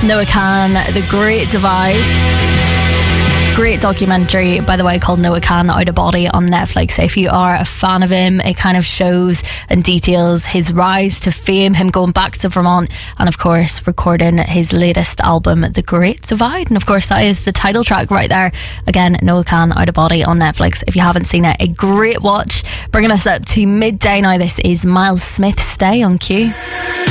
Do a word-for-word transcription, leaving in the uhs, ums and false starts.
Noah Kahan, The Great Divide. Great documentary, by the way, called Noah Kahan Out of Body on Netflix. If you are a fan of him, it kind of shows and details his rise to fame, him going back to Vermont, and of course recording his latest album, The Great Divide. And of course that is the title track right there. Again, Noah Kahan Out of Body on Netflix. If you haven't seen it, a great watch. Bringing us up to midday now, this is Miles Smith, Stay on Q.